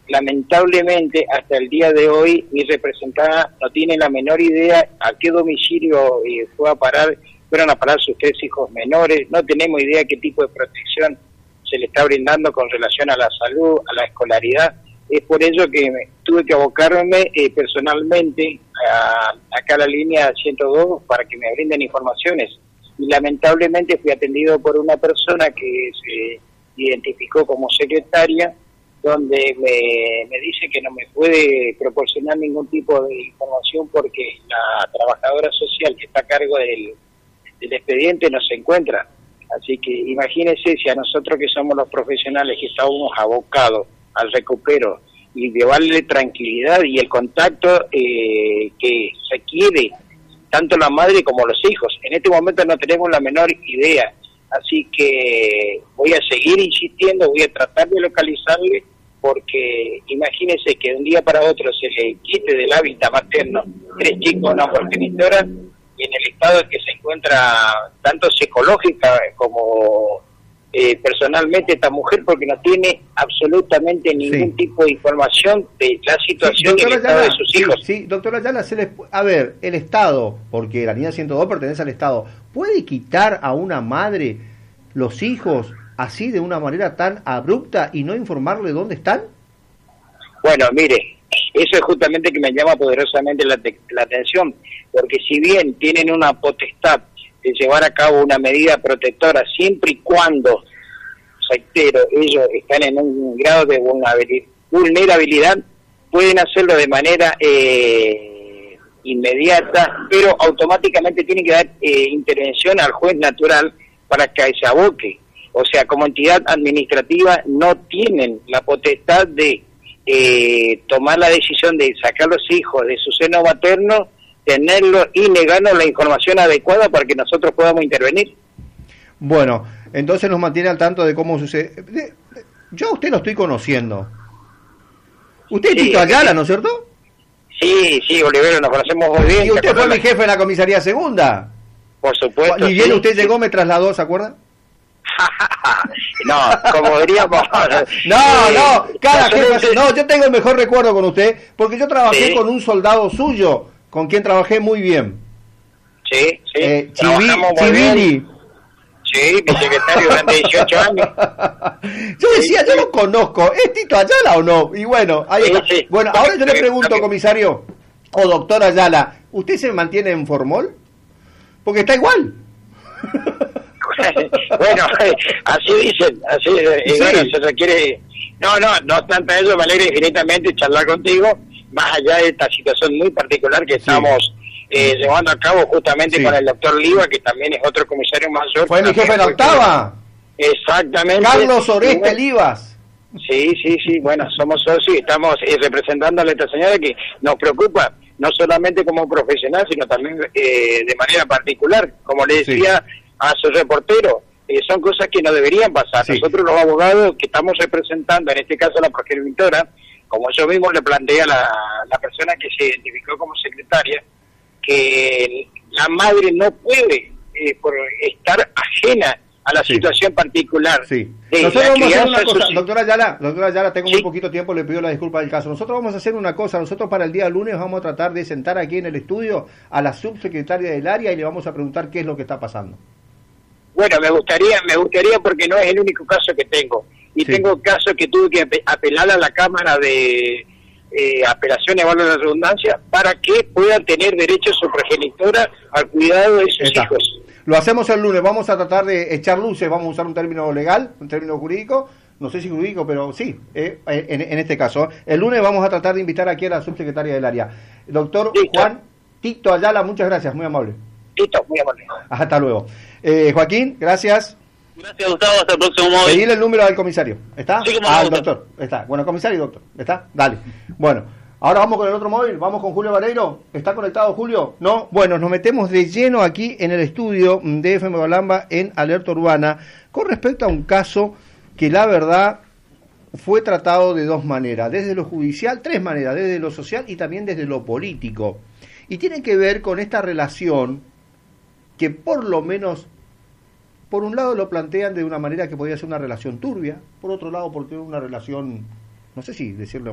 lamentablemente hasta el día de hoy mi representada no tiene la menor idea a qué domicilio fueron a parar sus 3 hijos menores, no tenemos idea qué tipo de protección se le está brindando con relación a la salud, a la escolaridad. Es por ello que tuve que abocarme personalmente acá a la línea 102 para que me brinden informaciones. Y lamentablemente fui atendido por una persona que se identificó como secretaria, donde me dice que no me puede proporcionar ningún tipo de información porque la trabajadora social que está a cargo del expediente no se encuentra. Así que imagínense si a nosotros que somos los profesionales que estamos abocados al recupero y llevarle tranquilidad y el contacto que requiere tanto la madre como los hijos. En este momento no tenemos la menor idea, así que voy a seguir insistiendo, voy a tratar de localizarle, porque imagínense que de un día para otro se le quite del hábitat materno 3 chicos, una progenitora, y en el estado en que se encuentra tanto psicológica como personalmente esta mujer, porque no tiene absolutamente ningún tipo de información de la situación y el estado de sus hijos. Sí, doctora Ayala, a ver, el Estado, porque la línea 102 pertenece al Estado, ¿puede quitar a una madre los hijos así de una manera tan abrupta y no informarle dónde están? Bueno, mire, eso es justamente que me llama poderosamente la atención, porque si bien tienen una potestad de llevar a cabo una medida protectora, siempre y cuando, reitero, ellos están en un grado de vulnerabilidad, pueden hacerlo de manera inmediata, pero automáticamente tienen que dar intervención al juez natural para que se aboque. O sea, como entidad administrativa no tienen la potestad de tomar la decisión de sacar los hijos de su seno materno, tenerlos y negarnos la información adecuada para que nosotros podamos intervenir. Bueno, entonces nos mantiene al tanto de cómo sucede. Yo a usted lo estoy conociendo. Usted es Tito Ayala, ¿no es cierto? Sí, Olivero, nos conocemos muy bien. ¿Y usted fue mi jefe en la comisaría segunda? Por supuesto. Ni bien usted llegó, me trasladó, ¿se acuerda? No, como diríamos. No, cada jefe. No, yo tengo el mejor recuerdo con usted, porque yo trabajé con un soldado suyo, con quien trabajé muy bien. Sí. Chivini. Sí, mi secretario durante 18 años. Yo decía, yo lo conozco, ¿es Tito Ayala o no? Y bueno, ahí está. Sí. Bueno, ahora yo le pregunto, comisario, o doctor Ayala, ¿usted se mantiene en formol? Porque está igual. Bueno, así dicen, bueno, se requiere. No obstante eso, me alegra infinitamente charlar contigo, más allá de esta situación muy particular que estamos llevando a cabo justamente con el doctor Liva, que también es otro comisario mayor. Fue mi jefe en la octava. Exactamente. Carlos Oreste Livas. Sí, bueno, somos socios y estamos representando a esta señora que nos preocupa, no solamente como profesional, sino también de manera particular, como le decía a su reportero, son cosas que no deberían pasar. Nosotros los abogados que estamos representando, en este caso la progenitora, como yo mismo le planteé a la persona que se identificó como secretaria, que la madre no puede por estar ajena a la situación particular. Nosotros vamos a hacer una cosa, doctora Ayala, tengo muy poquito tiempo, le pido la disculpa del caso. Nosotros vamos a hacer una cosa, nosotros para el día lunes vamos a tratar de sentar aquí en el estudio a la subsecretaria del área y le vamos a preguntar qué es lo que está pasando. Bueno, me gustaría porque no es el único caso que tengo. Y tengo casos que tuve que apelar a la Cámara de Apelaciones, valga la redundancia, para que puedan tener derecho su progenitora al cuidado de sus hijos. Lo hacemos el lunes, vamos a tratar de echar luces, vamos a usar un término legal, un término jurídico, no sé si jurídico, pero sí, en este caso. El lunes vamos a tratar de invitar aquí a la subsecretaria del área. Doctor Juan Tito Ayala, muchas gracias, muy amable. Tito, muy amable. Hasta luego. Joaquín, gracias. Gracias, Gustavo, hasta el próximo móvil. Pedile el número al comisario, ¿está? Sí, como no, doctor, está. Bueno, comisario y doctor, ¿está? Dale. Bueno, ahora vamos con el otro móvil, vamos con Julio Vareiro. ¿Está conectado, Julio? ¿No? Bueno, nos metemos de lleno aquí en el estudio de FM Balamba en Alerta Urbana con respecto a un caso que la verdad fue tratado de dos maneras, desde lo judicial, 3 maneras, desde lo social y también desde lo político. Y tiene que ver con esta relación que por lo menos, por un lado lo plantean de una manera que podía ser una relación turbia, por otro lado porque es una relación, no sé si decirlo